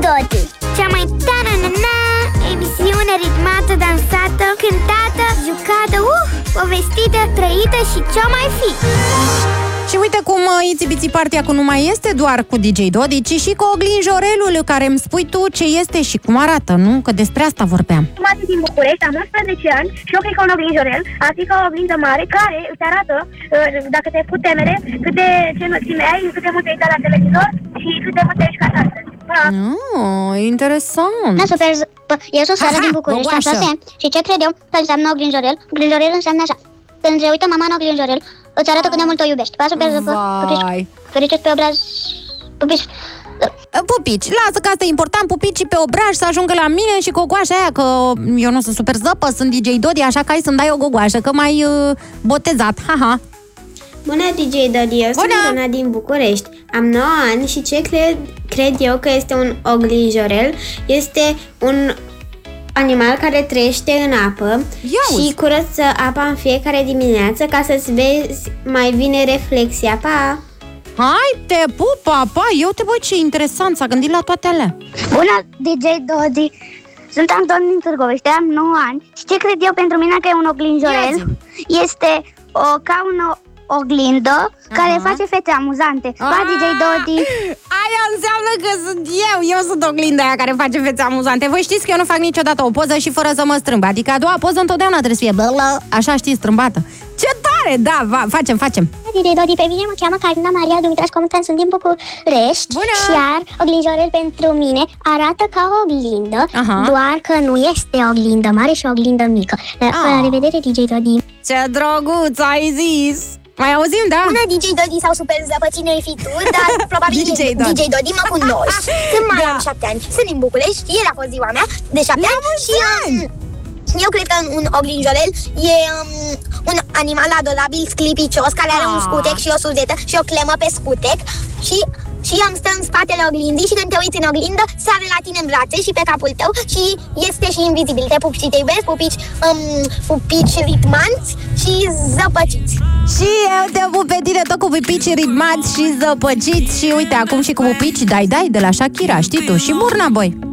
Dodi. Cea mai ta-na-na-na emisiune ritmată, dansată, cântată, jucată, povestită, trăită și ce mai fi. Și uite cum Itsy Bitsy Party acum nu mai este doar cu DJ Dodi, ci și cu oglinjorelul, care îmi spui tu ce este și cum arată, nu? Că despre asta vorbeam. Mati din București, am 11 ani și eu cred că un oglinjorel ar fi ca o oglindă mare care îți arată, dacă te pui temere, cât de ce înălțime ai, cât de mult te uitai la televizor și cât de mult te ești casat. Interesant. Da, super. Eu sunt Sara din București, am 6 ani și ce cred eu că înseamnă oglinjorel? Oglinjorel înseamnă așa. Când se uită mama în oglinjorel, îți arată cât de mult o iubești. Vai. Fericiți pe obraj. Pupici. Pupici, lasă că asta e important, pupicii pe obraj să ajungă la mine și gogoașa aia, că eu nu sunt super zăpă, sunt DJ Dodi, așa că hai să-mi dai o gogoașă, că m-ai botezat, haha. Bună, DJ Dodi, eu sunt Luna din București. Am 9 ani și ce cred eu că este un oglinjorel este un animal care trăiește în apă și curăță apa în fiecare dimineață ca să-ți vezi mai bine reflexia. Pa! Hai, te pup, pa! Eu te voi, ce interesant, s-a gândit la toate alea. Bună, DJ Dodi! Sunt Anton din Târgoviște, am 9 ani și ce cred eu pentru mine că e un oglinjorel este ca un oglindă care face fete amuzante. Pa, DJ Dodi! Aia înseamnă că sunt eu sunt oglinda aia care face fețe amuzante. Voi știți că eu nu fac niciodată o poză și fără să mă strâmb. Adică a doua poză întotdeauna trebuie să fie așa, știi, strâmbată. Ce tare, da, facem. DJ Dodi, pe mine mă cheamă Carina Maria Dumitraș Comutan, sunt din București. Bună! Iar oglinjorel pentru mine arată ca o oglindă, doar că nu este oglindă mare și oglindă mică. La revedere, DJ Dodi! Ce drăguț ai zis! Mai auzim, da? Bună, DJ Dodi, sau super zăpă, cine ai fi tu, dar probabil DJ Dodi mă cunoști. Când mai am 7 ani, sunt din București, ieri a fost ziua mea de 7 ani și eu cred că un oglinjorel e un animal adorabil, sclipicios, care are un scutec și o suzetă și o clemă pe scutec și am stă în spatele oglindii și când te uiți în oglindă, sare la tine în brațe și pe capul tău și este și invizibil. Te pup și te iubesc, pupici ritmanți și zăpăciți. Și eu te pup pe tine tot cu pupici ritmați și zăpăciți. Și uite, acum și cu pupici, dai, de la Shakira, știi tu, și Burna Boy.